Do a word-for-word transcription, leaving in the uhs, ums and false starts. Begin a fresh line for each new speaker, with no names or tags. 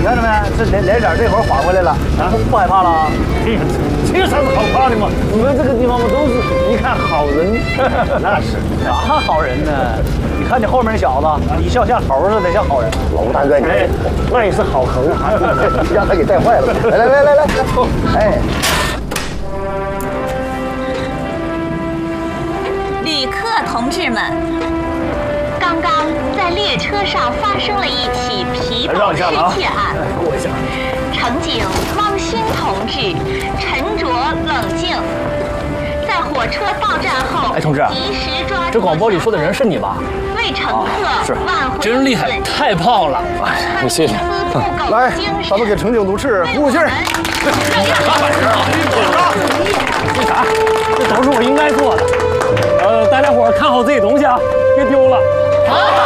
看着没？这连连点这会儿缓回来了，啊，不害怕了？
哎呀，这有啥子好怕的嘛？你们这个地方嘛，都是一看好人。
那是啥好人呢？你看你后面那小子，你笑像猴似的，像好人。
老大哥，你那也是好猴啊，
让他给带坏了。来来来来来，哎。
旅客同志们，刚刚在列车上发生了一起皮包失窃案。
过一下。
乘警汪鑫同志沉着冷静，在火车到站后，
哎，同志，
及时抓住。
这广播里说的人是你吧？
为乘客挽回
真厉害，太棒了！哎，谢谢。
来，咱们给乘警同志鼓鼓劲儿。
为啥？这都是我应该做的。呃，大家伙看好自己东西啊，别丢了。好。